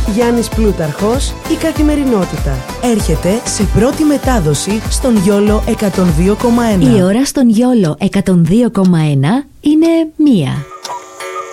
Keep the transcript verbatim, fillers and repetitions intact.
Γιάννης Πλούταρχος, η καθημερινότητα. Έρχεται σε πρώτη μετάδοση στον Γιόλο εκατόν δύο κόμμα ένα. Η ώρα στον Γιόλο εκατόν δύο κόμμα ένα είναι μία.